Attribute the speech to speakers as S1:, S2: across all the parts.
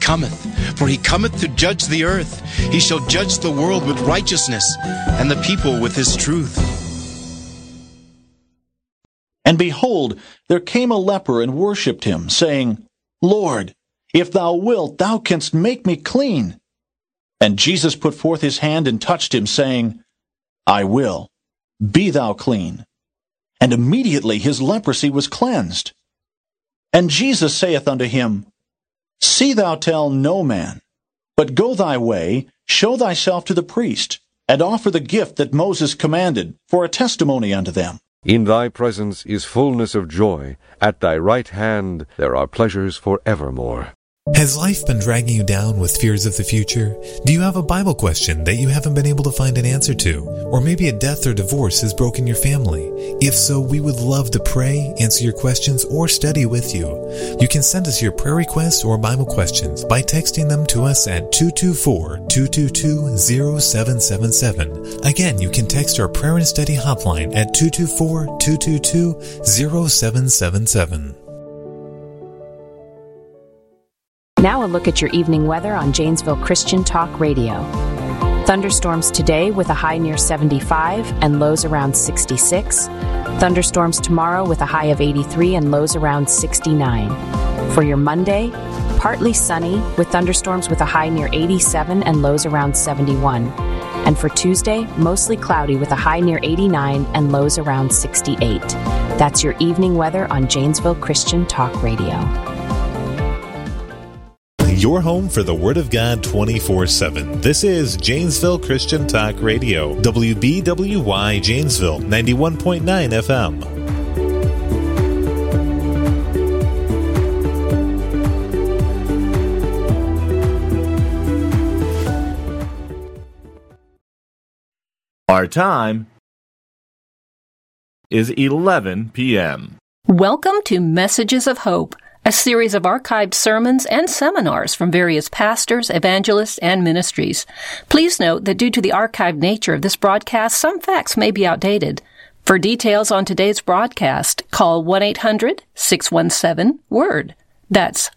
S1: cometh, for he cometh to judge the earth. He shall judge the world with righteousness, and the people with his truth.
S2: And behold, there came a leper and worshipped him, saying, Lord, if thou wilt, thou canst make me clean. And Jesus put forth his hand and touched him, saying, I will. Be thou clean. And immediately his leprosy was cleansed. And Jesus saith unto him, See thou tell no man, but go thy way, show thyself to the priest, and offer the gift that Moses commanded, for a testimony unto them.
S3: In thy presence is fullness of joy. At thy right hand there are pleasures for evermore.
S4: Has life been dragging you down with fears of the future? Do you have a Bible question that you haven't been able to find an answer to? Or maybe a death or divorce has broken your family? If so, we would love to pray, answer your questions, or study with you. You can send us your prayer requests or Bible questions by texting them to us at 224-222-0777. Again, you can text our prayer and study hotline at 224-222-0777.
S5: Now a look at your evening weather on Janesville Christian Talk Radio. Thunderstorms today with a high near 75 and lows around 66. Thunderstorms tomorrow with a high of 83 and lows around 69. For your Monday, partly sunny with thunderstorms with a high near 87 and lows around 71. And for Tuesday, mostly cloudy with a high near 89 and lows around 68. That's your evening weather on Janesville Christian Talk Radio.
S4: Your home for the Word of God 24/7. This is Janesville Christian Talk Radio, WBWY Janesville, 91.9 FM.
S6: Our time is 11 p.m.
S7: Welcome to Messages of Hope, a series of archived sermons and seminars from various pastors, evangelists, and ministries. Please note that due to the archived nature of this broadcast, some facts may be outdated. For details on today's broadcast, call 1-800-617-WORD. That's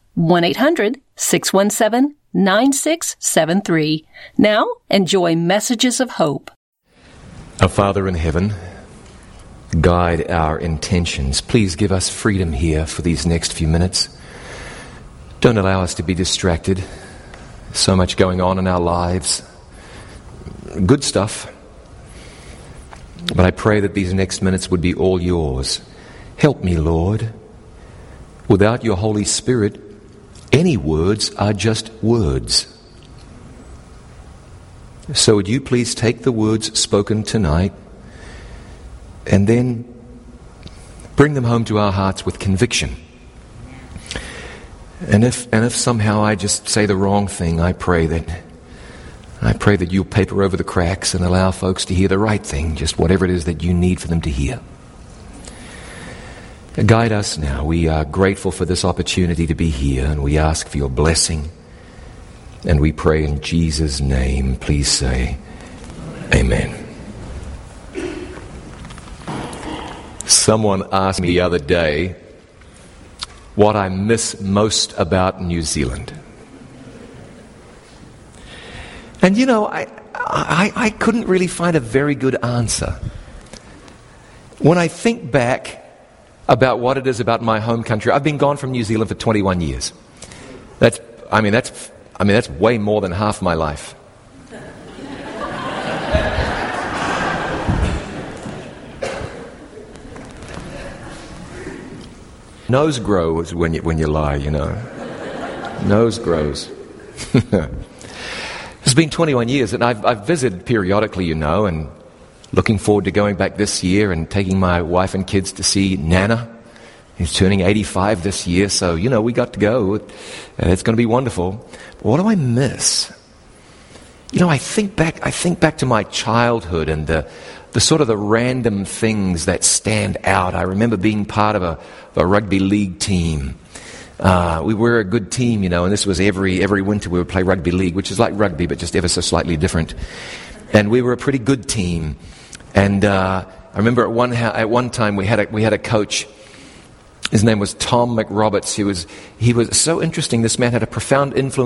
S7: 1-800-617-9673. Now, enjoy Messages of Hope.
S8: Our Father in heaven, guide our intentions. Please give us freedom here for these next few minutes. Don't allow us to be distracted. So much going on in our lives. Good stuff. But I pray that these next minutes would be all yours. Help me, Lord. Without your Holy Spirit, any words are just words. So would you please take the words spoken tonight and then bring them home to our hearts with conviction. And if somehow I just say the wrong thing, I pray that you'll paper over the cracks and allow folks to hear the right thing, just whatever it is that you need for them to hear. Guide us now. We are grateful for this opportunity to be here, and we ask for your blessing. And we pray in Jesus' name. Please say, Amen. Someone asked me the other day what I miss most about New Zealand. And you know, I couldn't really find a very good answer. When I think back about what it is about my home country, I've been gone from New Zealand for 21 years. That's way more than half my life. Nose grows when you lie, you know. Nose grows. It's been 21 years, and I've visited periodically, you know, and looking forward to going back this year and taking my wife and kids to see Nana. He's turning 85 this year, so, you know, we got to go. It's going to be wonderful. But what do I miss? You know, I think back to my childhood and the sort of the random things that stand out. I remember being part of a rugby league team. We were a good team, you know, and this was every winter we would play rugby league, which is like rugby, but just ever so slightly different. And we were a pretty good team. And I remember at one time we had a coach. His name was Tom McRoberts. He was so interesting. This man had a profound influence